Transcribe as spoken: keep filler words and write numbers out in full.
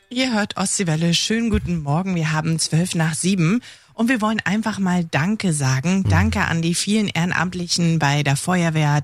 Ihr hört Ostseewelle. Schönen guten Morgen. Wir haben zwölf nach sieben und wir wollen einfach mal Danke sagen. Danke an die vielen Ehrenamtlichen bei der Feuerwehr,